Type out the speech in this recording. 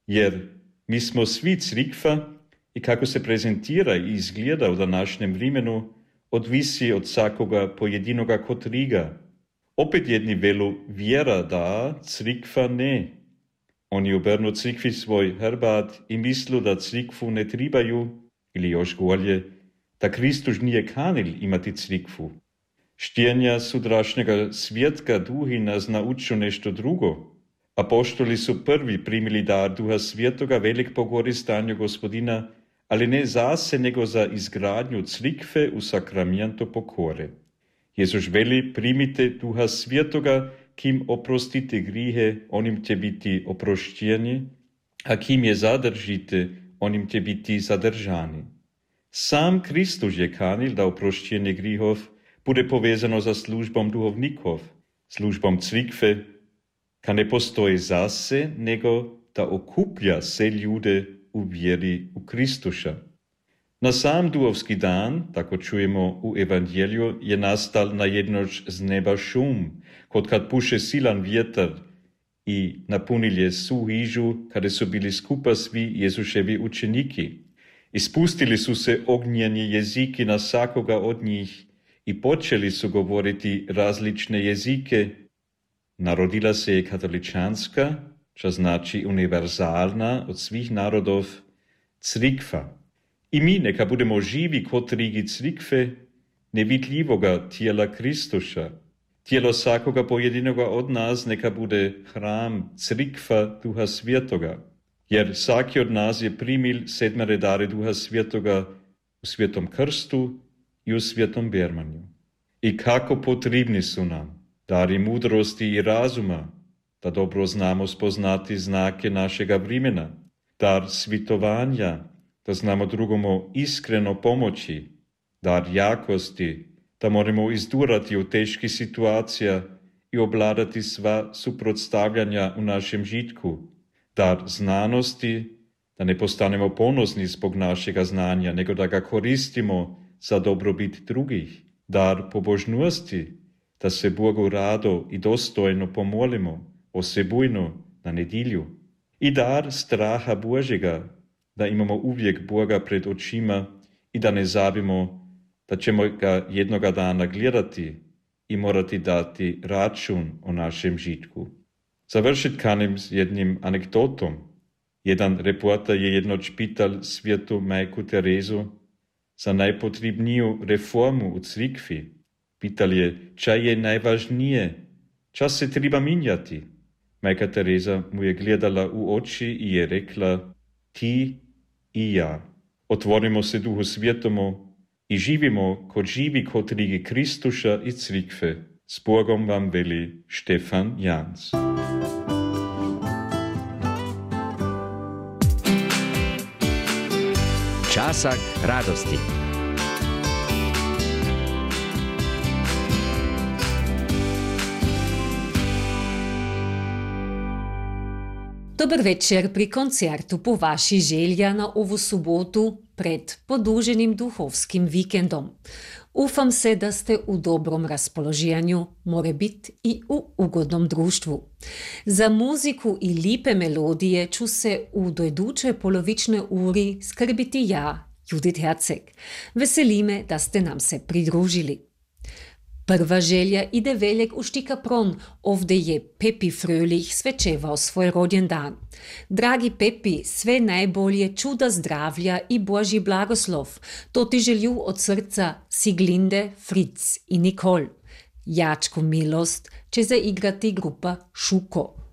jer mi smo svi crikva i kako se prezentira i izgleda u današnjem vremenu odvisi od svakoga pojedinoga kotriga. Opet jedni velu vjera da, crikva ne. Oni obrnu crikvi svoj herbat i mislu da crikvu ne tribaju, ili još golje, da Kristus nije kanil imati crikvu. Štjenja sutrašnjega svijetka duhi nas nauču nešto drugo. Apostoli su prvi primili dar Duha Svjetoga velik po koristanju Gospodina, ali ne za se, nego za izgradnju crikve u sakramentu pokore. Jezus veli, primite Duha Svjetoga, kim oprostite grihe, onim će biti oprošteni, a kim je zadržite, onim će biti zadržani. Sam Kristus je kanil da oprošćenje grihov bude povezano za službom duhovnikov, službom crikve, ka ne postoji za se, nego da okuplja se ljude u vjeri u Kristuša. Na sam duhovski dan, tako čujemo u Evangeliju, je nastal na jednoč z neba šum, kot kad puše silan vjetar i napunil je svu hižu, kada su bili skupa svi Jezuševi učeniki. Ispustili su se ognjeni jeziki na svakoga od njih i počeli su govoriti različne jezike. Narodila se je katoličanska, čo znači univerzalna od svih narodov, crikva. I mi neka budemo živi kotrigi crikve, nevidljivoga tijela Kristuša. Tijelo svakoga pojedinoga od nas neka bude hram, crikva Duha Svjetoga. Jer svaki od nas je primil 7 dare Duha Svjetoga u Svjetom krstu i u Svjetom bermanju. I kako potrebni su nam dari mudrosti i razuma, da dobro znamo spoznati znake našega vremena, dar svitovanja, da znamo drugomu iskreno pomoći, dar jakosti, da moramo izdurati u teških situacija i obladati sva suprotstavljanja u našem žitku, dar znanosti, da ne postanemo ponosni zbog našega znanja, nego da ga koristimo za dobrobit drugih, dar pobožnosti, da se Bogu rado i dostojno pomolimo, osebujno na nedjelju, i dar straha Božjega, da imamo uvijek Boga pred očima i da ne zabimo da ćemo ga jednoga dana gledati i morati dati račun o našem žitku. Završit kanim s jednim anegdotom. Jedan reporter je jednoč pital svetu majku Terezu za najpotrebniju reformu u crikvi. Pital je, čaj je najvažnije, čas se treba minjati. Majka Tereza mu je gledala u oči i je rekla, ti i ja. Otvorimo se Duhu Svjetomu i živimo kot živi kotrigi Kristuša i crikve. S Bogom vam veli Štefan Jans. Časak radosti. Dobar večer pri koncertu po vaši želja na ovu subotu pred poduženim duhovskim vikendom. Ufam se, da ste u dobrom raspoloženju, more bit i u ugodnom društvu. Za muziku i lipe melodije ću se u dojduče polovične uri skrbiti ja, Judit Herceg. Veseli me, da ste nam se pridružili. Prva želja ide veljeg u Štikapron, ovdje je Pepi Frölich svečevao svoj rođendan. Dragi Pepi, sve najbolje, čuda zdravlja i Božji blagoslov. To ti želju od srca Siglinde, Fritz i Nikol. Jačku milost će zaigrati grupa Šuko.